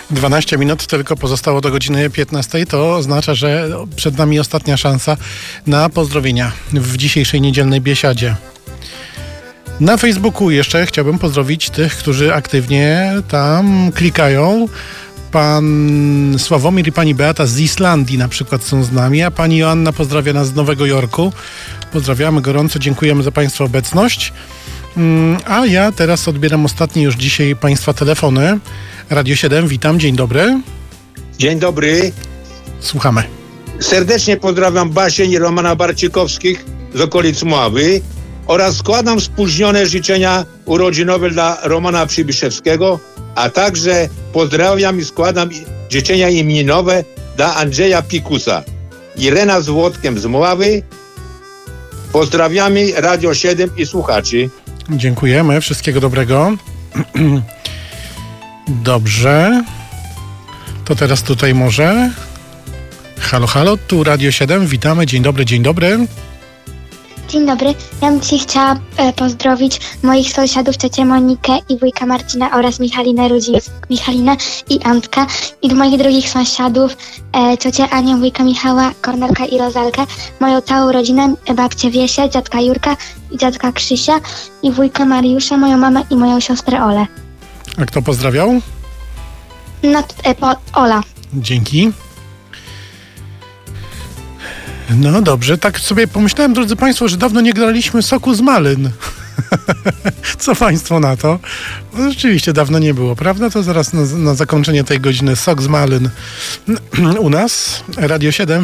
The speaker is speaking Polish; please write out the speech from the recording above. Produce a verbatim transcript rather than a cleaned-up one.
dwanaście minut tylko pozostało do godziny piętnastej. To oznacza, że przed nami ostatnia szansa na pozdrowienia w dzisiejszej niedzielnej biesiadzie. Na Facebooku jeszcze chciałbym pozdrowić tych, którzy aktywnie tam klikają. Pan Sławomir i pani Beata z Islandii na przykład są z nami, a pani Joanna pozdrawia nas z Nowego Jorku. Pozdrawiamy gorąco, dziękujemy za państwa obecność. A ja teraz odbieram ostatnie już dzisiaj państwa telefony. Radio siedem, witam, dzień dobry. Dzień dobry. Słuchamy. Serdecznie pozdrawiam Basię i Romana Barcikowskich z okolic Mławy oraz składam spóźnione życzenia urodzinowe dla Romana Przybyszewskiego, a także pozdrawiam i składam życzenia imieninowe dla Andrzeja Pikusa. Irena z Włodkiem z Mławy. Pozdrawiamy Radio siedem i słuchaczy. Dziękujemy, wszystkiego dobrego. Dobrze. To teraz tutaj może. Halo, halo, tu Radio siedem, witamy, dzień dobry, dzień dobry. Dzień dobry, ja bym dzisiaj chciała e, pozdrowić moich sąsiadów, ciocię Monikę i wujka Marcina oraz Michalinę Rudzińską, Michalinę i Antka i do moich drugich sąsiadów, e, ciocię Anię, wujka Michała, Kornelka i Rozalkę, moją całą rodzinę, e, babcię Wiesię, dziadka Jurka i dziadka Krzysia i wujka Mariusza, moją mamę i moją siostrę Olę. A kto pozdrawiał? No, e, po, Ola. Dzięki. No dobrze, tak sobie pomyślałem, drodzy państwo, że dawno nie graliśmy soku z malyn. Co państwo na to? No, rzeczywiście dawno nie było, prawda? To zaraz na, na zakończenie tej godziny sok z malyn u nas, Radio siedem.